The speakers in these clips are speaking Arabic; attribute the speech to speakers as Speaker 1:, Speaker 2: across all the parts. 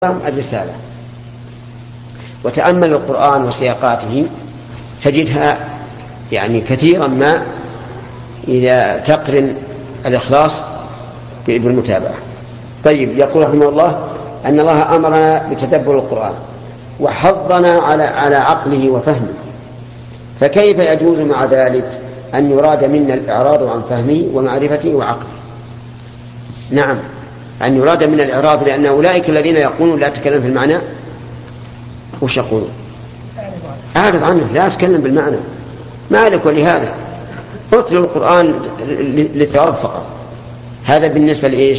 Speaker 1: الرسالة. وتأمل القرآن وسياقاته تجدها يعني كثيرا ما إذا تقرن الإخلاص بالمتابعة. طيب، يقول رحمه الله أن الله أمرنا بتدبر القرآن وحضنا على عقله وفهمه، فكيف يجوز مع ذلك أن يراد منا الإعراض عن فهمه ومعرفته وعقله؟ نعم، أن يراد منا الإعراض، لأن أولئك الذين يقولون لا تكلم في المعنى وش يقولون؟ أعرض عنه، لا تكلم بالمعنى، مالك. ولهذا اتل القرآن للثواب فقط. هذا بالنسبة لإيش؟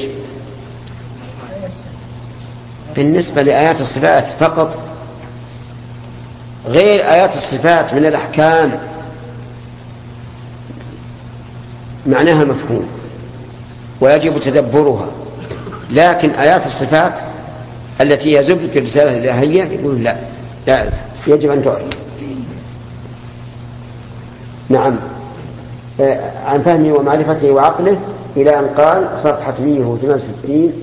Speaker 1: بالنسبة لآيات الصفات فقط، غير آيات الصفات من الأحكام معناها مفهوم ويجب تدبرها، لكن آيات الصفات التي هي زبدة الرسالة الإلهية يقول لا يجب أن تعرف. نعم، عن فهمه ومعرفته وعقله إلى أن قال صفحة 168.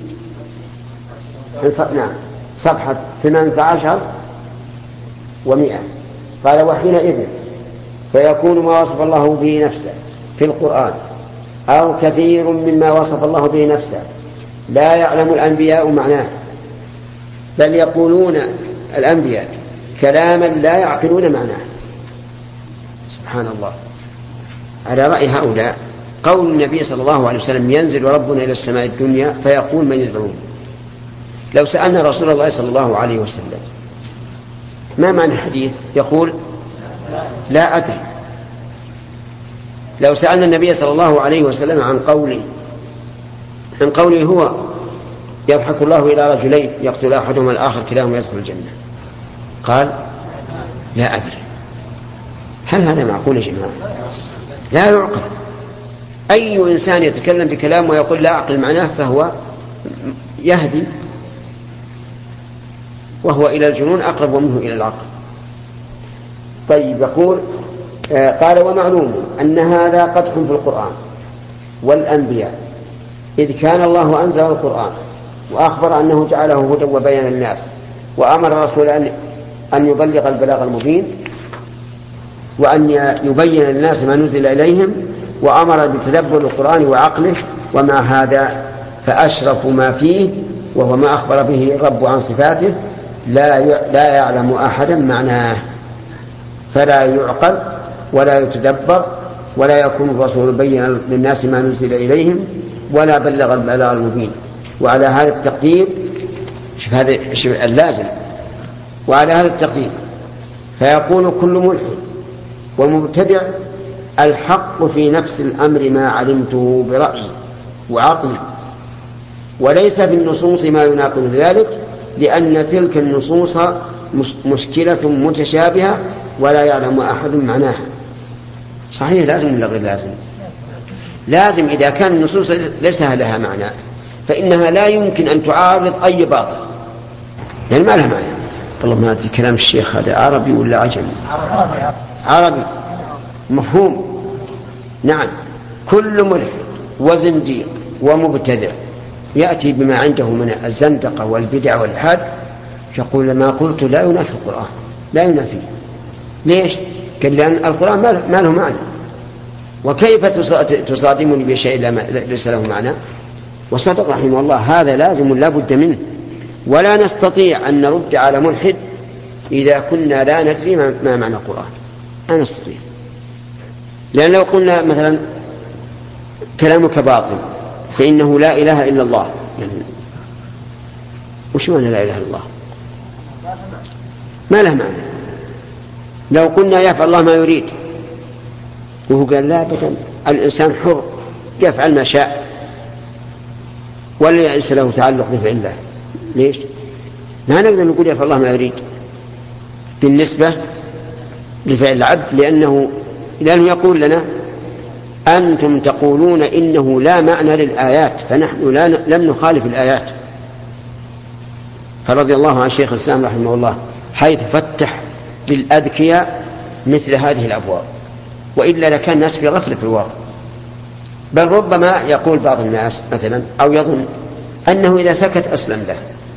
Speaker 1: نعم، صفحة 18 و100. قال وحينئذ فيكون ما وصف الله به نفسه في القرآن أو كثير مما وصف الله به نفسه لا يعلم الأنبياء معناه، بل يقولون الأنبياء كلاما لا يعقلون معناه. سبحان الله، على رأي هؤلاء قول النبي صلى الله عليه وسلم ينزل ربنا إلى السماء الدنيا فيقول من يدعون. لو سألنا رسول الله صلى الله عليه وسلم ما معنى الحديث يقول لا أدري. لو سألنا النبي صلى الله عليه وسلم عن قوله هو يضحك الله إلى رجلين يقتل أحدهما الآخر كلاهما يدخل الجنة، قال لا أدري. هل هذا معقول يا جماعة؟ لا يعقل. أي إنسان يتكلم بكلام ويقول لا أعقل معناه فهو يهدي، وهو إلى الجنون أقرب منه إلى العقل. طيب، يقول قال ومعلوم أن هذا قدح في القرآن والأنبياء، إذ كان الله أنزل القرآن وأخبر أنه جعله هدى وبيان الناس، وأمر الرسول أن يبلغ البلاغ المبين وأن يبين للناس ما نزل إليهم، وأمر بتدبر القرآن وعقله. ومع هذا فأشرف ما فيه وهو ما أخبر به الرب عن صفاته لا يعلم أحدا معناه، فلا يعقل ولا يتدبر ولا يكون الرسول بين للناس ما نزل إليهم ولا بلغ البلاغ المبين. وعلى هذا التقدير هذا اللازم، وعلى هذا التقدير فيكون كل ملحد ومبتدع الحق في نفس الأمر ما علمته برأيي وعقلي، وليس في النصوص ما يناقض ذلك، لأن تلك النصوص مشكلة متشابهة ولا يعلم أحد معناها. صحيح، لازم ولا غير لازم؟ لازم. إذا كان النصوص ليس لها معنى فإنها لا يمكن أن تعارض أي باطل، يعني ما لها معنى. والله ما أدري كلام الشيخ هذا عربي ولا عجمي؟ عربي مفهوم. نعم، كل ملحد وزنديق ومبتدع يأتي بما عنده من الزندقة والبدع والإلحاد يقول ما قلت لا ينافي القرآن، لا ينافي. ليش؟ قال لأن القرآن ما له معنى، وكيف تصادمني بشيء ليس له معنى؟ وصدق رحمه الله، هذا لازم لا بد منه، ولا نستطيع أن نرد على ملحد إذا كنا لا ندري ما معنى القرآن، لا نستطيع. لأن لو قلنا مثلا كلامك باطل فإنه لا إله إلا الله، يعني وش معنى لا إله إلا الله؟ ما له معنى. لو قلنا يفعل الله ما يريد وهو قال لا أبدا، الإنسان حر يفعل ما شاء ولا ليس له تعلق بفعل الله، ليش؟ ما نقدر نقول يفعل الله ما يريد بالنسبة لفعل العبد، لأنه يقول لنا أنتم تقولون إنه لا معنى للآيات، فنحن لم نخالف الآيات. فرضي الله عن شيخ الإسلام رحمه الله حيث فتح للأذكياء مثل هذه الأبواب، وإلا لكان الناس في غفلة في الواقع. بل ربما يقول بعض الناس مثلا أو يظن أنه إذا سكت أسلم له،